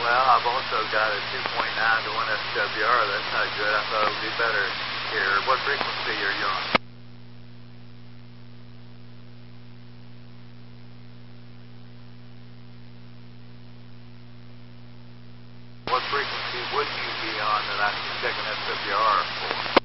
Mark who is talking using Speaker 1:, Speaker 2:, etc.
Speaker 1: Well, I've also got a 2.9 to 1 SWR. That's not good. I thought it would be better here. What frequency are you on? What frequency would you be on that I can check an SWR for?